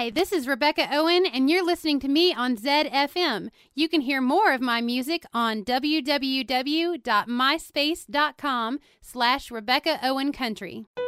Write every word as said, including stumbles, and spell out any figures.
Hi, this is Rebecca Owen, and you're listening to me on Zed F M. You can hear more of my music on w w w dot myspace dot com slash Rebecca Owen Country.